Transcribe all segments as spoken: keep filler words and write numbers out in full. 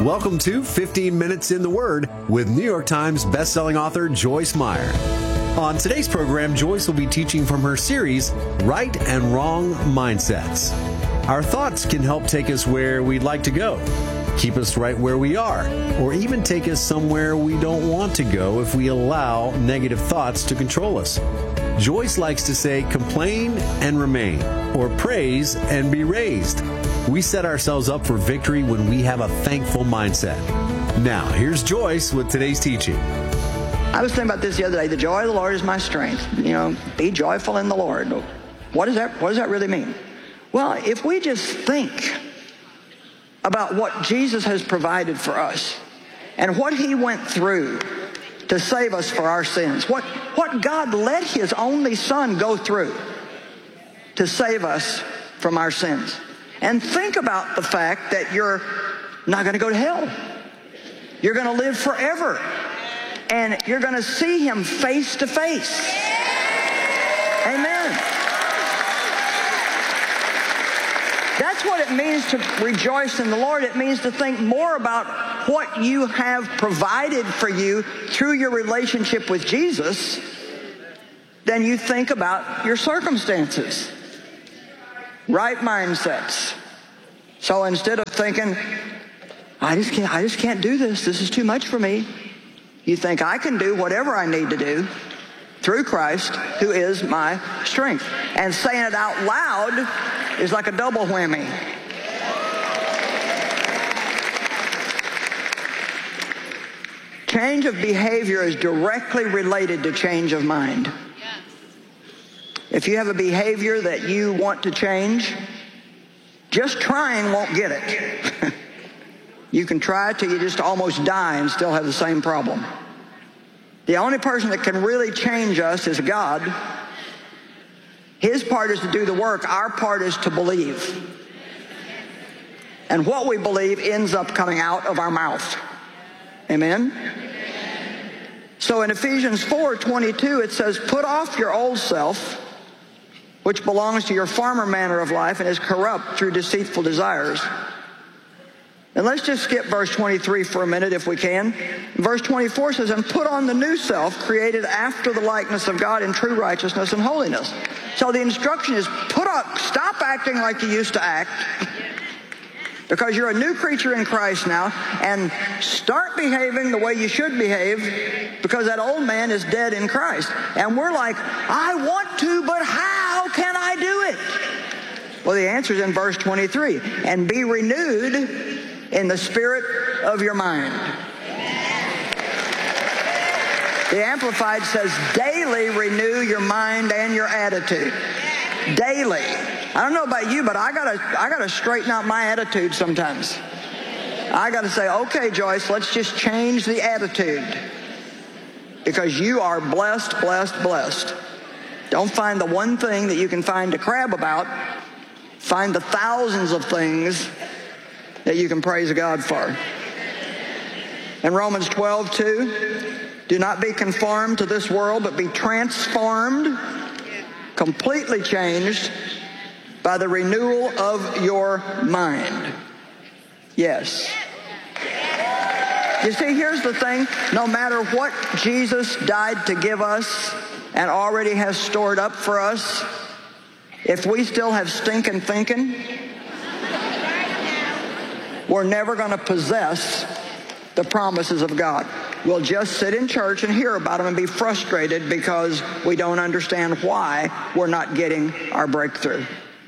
Welcome to fifteen minutes in the Word with New York Times bestselling author Joyce Meyer. On today's program, Joyce will be teaching from her series, Right and Wrong Mindsets. Our thoughts can help take us where we'd like to go, keep us right where we are, or even take us somewhere we don't want to go if we allow negative thoughts to control us. Joyce likes to say, complain and remain, or praise and be raised. We set ourselves up for victory when we have a thankful mindset. Now, here's Joyce with today's teaching. I was thinking about this the other day. The joy of the Lord is my strength. You know, be joyful in the Lord. What does that, what does that really mean? Well, if we just think about what Jesus has provided for us and what He went through to save us for our sins, what, what God let His only Son go through to save us from our sins. And think about the fact that you're not going to go to hell. You're going to live forever. And you're going to see Him face to face. Amen. That's what it means to rejoice in the Lord. It means to think more about what you have provided for you through your relationship with Jesus than you think about your circumstances. Right mindsets. So instead of thinking, I just can't, I just can't do this. This is too much for me. You think, I can do whatever I need to do through Christ, who is my strength. And saying it out loud is like a double whammy. Change of behavior is directly related to change of mind. If you have a behavior that you want to change, just trying won't get it. You can try till you just almost die and still have the same problem. The only person that can really change us is God. His part is to do the work. Our part is to believe. And what we believe ends up coming out of our mouth. Amen? So in Ephesians four twenty-two, it says, put off your old self, which belongs to your former manner of life and is corrupt through deceitful desires. And let's just skip verse twenty-three for a minute if we can. Verse twenty-four says, and put on the new self, created after the likeness of God in true righteousness and holiness. So the instruction is, put up, stop acting like you used to act, because you're a new creature in Christ now, and start behaving the way you should behave, because that old man is dead in Christ. And we're like, I want to, but how can I do it? Well, the answer is in verse twenty-three. And be renewed in the spirit of your mind. The Amplified says, daily renew your mind and your attitude. Daily. I don't know about you, but I gotta, I gotta straighten out my attitude sometimes. I gotta say, okay, Joyce, let's just change the attitude. Because you are blessed, blessed, blessed. Don't find the one thing that you can find to crab about. Find the thousands of things that you can praise God for. In Romans twelve two, do not be conformed to this world, but be transformed, completely changed by the renewal of your mind. Yes. You see, here's the thing. No matter what Jesus died to give us and already has stored up for us, if we still have stinking thinking, we're never going to possess the promises of God. We'll just sit in church and hear about them and be frustrated because we don't understand why we're not getting our breakthrough.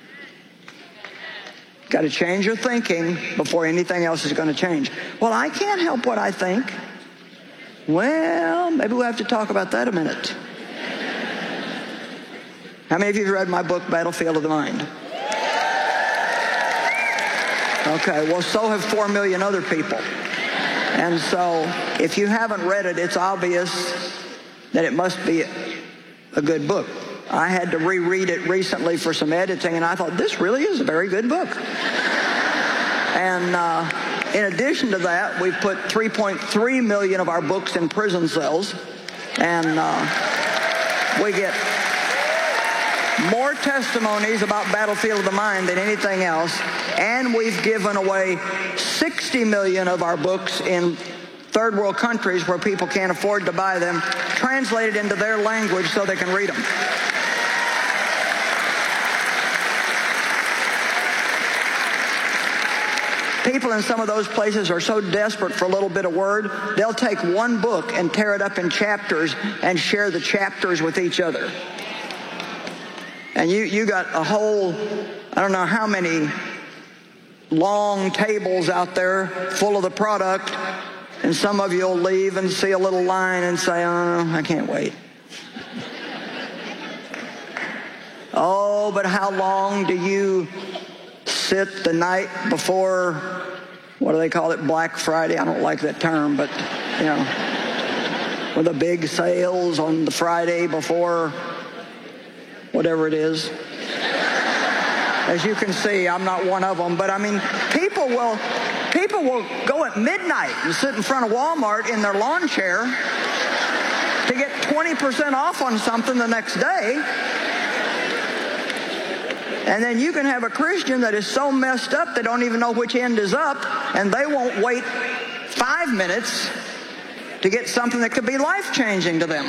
Got to change your thinking before anything else is going to change. Well, I can't help what I think. Well, maybe we'll have to talk about that a minute. How many of you have read my book, Battlefield of the Mind? Okay, well, so have four million other people. And so, if you haven't read it, it's obvious that it must be a good book. I had to reread it recently for some editing, and I thought, this really is a very good book. And uh, in addition to that, we put three point three million of our books in prison cells, and uh, we get more testimonies about Battlefield of the Mind than anything else, and we've given away sixty million of our books in third world countries where people can't afford to buy them, translated into their language so they can read them. People in some of those places are so desperate for a little bit of word, they'll take one book and tear it up in chapters and share the chapters with each other. And you, you got a whole, I don't know how many long tables out there full of the product, and some of you will leave and see a little line and say, oh, I can't wait. Oh, but how long do you sit the night before, what do they call it, Black Friday? I don't like that term, but, you know, with the big sales on the Friday before whatever it is. As you can see, I'm not one of them, but I mean, people will, people will go at midnight and sit in front of Walmart in their lawn chair to get twenty percent off on something the next day. And then you can have a Christian that is so messed up they don't even know which end is up, and they won't wait five minutes to get something that could be life-changing to them.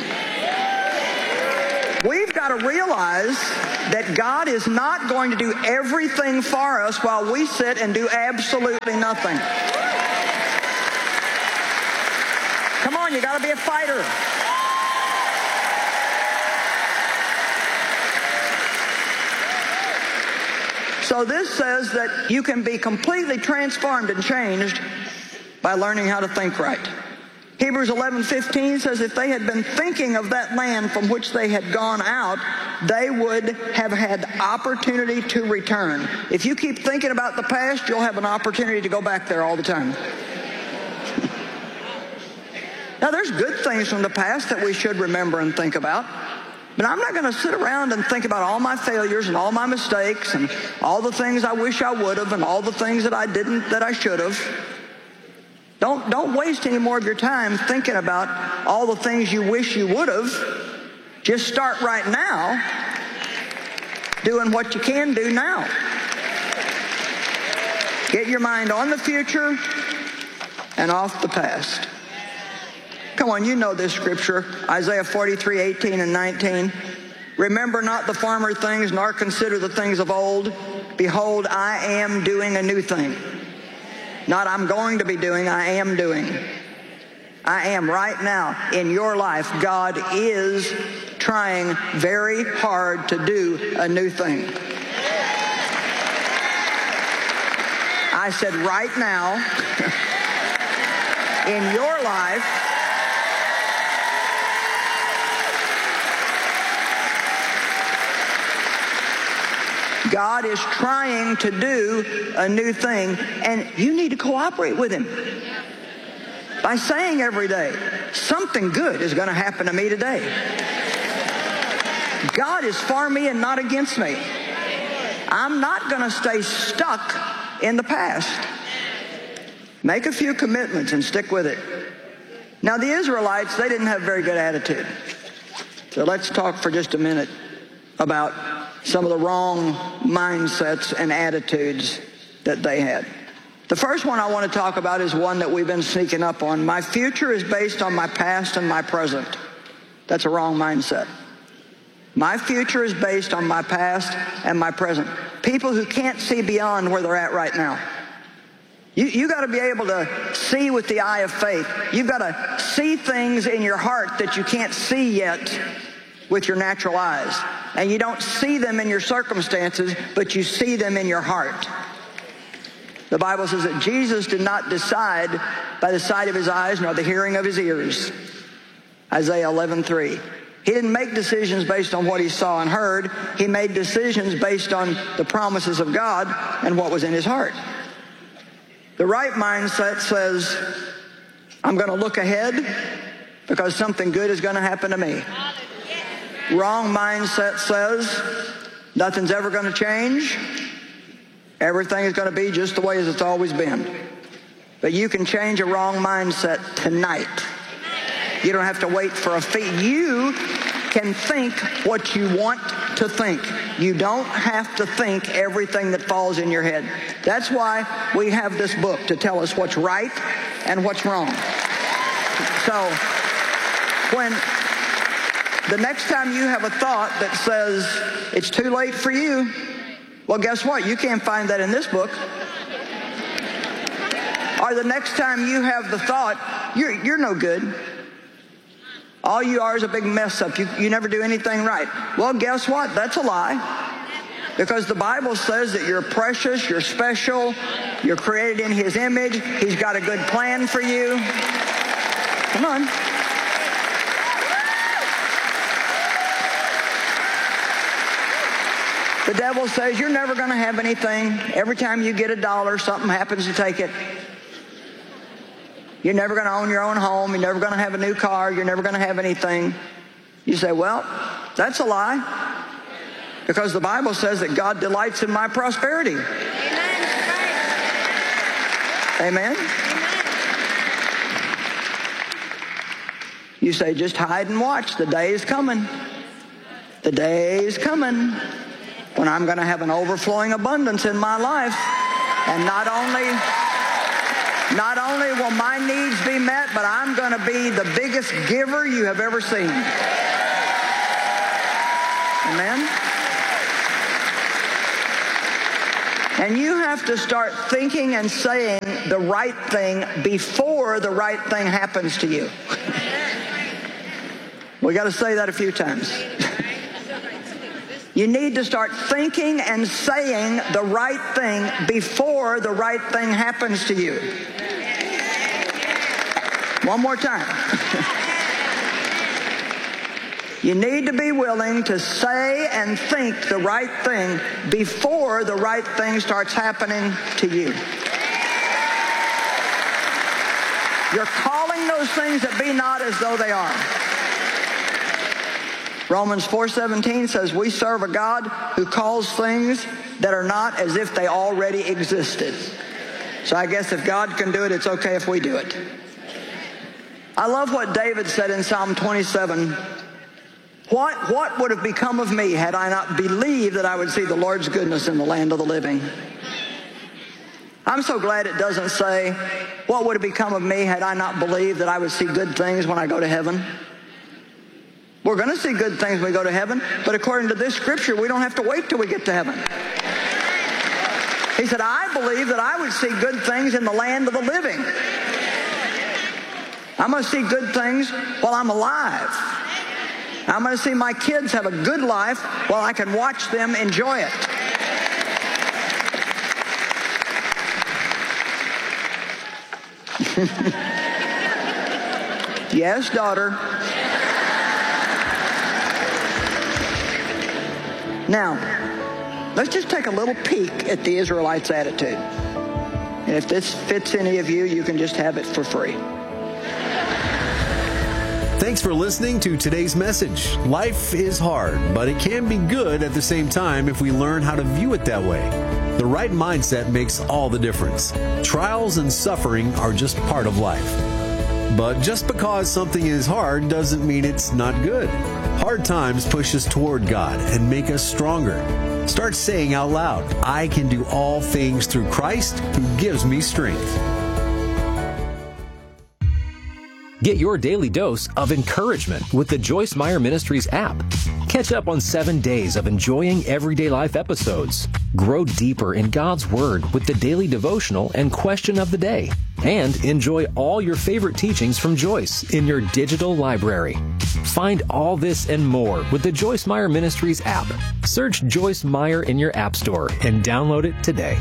We've got to realize that God is not going to do everything for us while we sit and do absolutely nothing. Come on, you got to be a fighter. So this says that you can be completely transformed and changed by learning how to think right. Hebrews eleven fifteen says if they had been thinking of that land from which they had gone out, they would have had opportunity to return. If you keep thinking about the past, you'll have an opportunity to go back there all the time. Now, there's good things from the past that we should remember and think about. But I'm not going to sit around and think about all my failures and all my mistakes and all the things I wish I would have and all the things that I didn't that I should have. Don't, don't waste any more of your time thinking about all the things you wish you would have. Just start right now doing what you can do now. Get your mind on the future and off the past. Come on, you know this scripture, Isaiah forty-three, eighteen and nineteen. Remember not the former things, nor consider the things of old. Behold, I am doing a new thing. Not I'm going to be doing, I am doing. I am right now in your life. God is trying very hard to do a new thing. I said right now in your life. God is trying to do a new thing, and you need to cooperate with Him by saying every day, something good is going to happen to me today. God is for me and not against me. I'm not going to stay stuck in the past. Make a few commitments and stick with it. Now, the Israelites, they didn't have a very good attitude. So let's talk for just a minute about some of the wrong mindsets and attitudes that they had. The first one I want to talk about is one that we've been sneaking up on. My future is based on my past and my present. That's a wrong mindset. My future is based on my past and my present. People who can't see beyond where they're at right now. You, you got to be able to see with the eye of faith. You've got to see things in your heart that you can't see yet with your natural eyes. And you don't see them in your circumstances, but you see them in your heart. The Bible says that Jesus did not decide by the sight of his eyes nor the hearing of his ears. Isaiah eleven three. He didn't make decisions based on what he saw and heard. He made decisions based on the promises of God and what was in his heart. The right mindset says, I'm going to look ahead because something good is going to happen to me. Wrong mindset says nothing's ever going to change. Everything is going to be just the way as it's always been. But you can change a wrong mindset tonight. You don't have to wait for a fee. You can think what you want to think. You don't have to think everything that falls in your head. That's why we have this book, to tell us what's right and what's wrong. So, when the next time you have a thought that says it's too late for you, well, guess what? You can't find that in this book. Or the next time you have the thought, you're, you're no good. All you are is a big mess up. You, you never do anything right. Well, guess what? That's a lie. Because the Bible says that you're precious, you're special, you're created in His image. He's got a good plan for you. Come on. The devil says you're never going to have anything. Every time you get a dollar, something happens to take it. You're never going to own your own home. You're never going to have a new car. You're never going to have anything. You say, well, that's a lie. Because the Bible says that God delights in my prosperity. Amen? Amen? You say, just hide and watch. The day is coming. The day is coming when I'm going to have an overflowing abundance in my life. And not only... Not only will my needs be met, but I'm going to be the biggest giver you have ever seen. Amen? And you have to start thinking and saying the right thing before the right thing happens to you. We got to say that a few times. You need to start thinking and saying the right thing before the right thing happens to you. One more time. You need to be willing to say and think the right thing before the right thing starts happening to you. You're calling those things that be not as though they are. Romans four seventeen says we serve a God who calls things that are not as if they already existed. So I guess if God can do it, it's okay if we do it. I love what David said in Psalm twenty-seven. What, what would have become of me had I not believed that I would see the Lord's goodness in the land of the living? I'm so glad it doesn't say, what would have become of me had I not believed that I would see good things when I go to heaven? We're going to see good things when we go to heaven, but according to this scripture, we don't have to wait till we get to heaven. He said, I believe that I would see good things in the land of the living. I'm going to see good things while I'm alive. I'm going to see my kids have a good life while I can watch them enjoy it. Yes, daughter. Now, let's just take a little peek at the Israelites' attitude. And if this fits any of you, you can just have it for free. Thanks for listening to today's message. Life is hard, but it can be good at the same time if we learn how to view it that way. The right mindset makes all the difference. Trials and suffering are just part of life. But just because something is hard doesn't mean it's not good. Hard times push us toward God and make us stronger. Start saying out loud, I can do all things through Christ who gives me strength. Get your daily dose of encouragement with the Joyce Meyer Ministries app. Catch up on seven days of enjoying everyday life episodes. Grow deeper in God's Word with the daily devotional and question of the day. And enjoy all your favorite teachings from Joyce in your digital library. Find all this and more with the Joyce Meyer Ministries app. Search Joyce Meyer in your app store and download it today.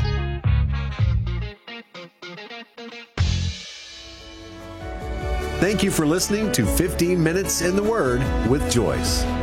Thank you for listening to fifteen minutes in the Word with Joyce.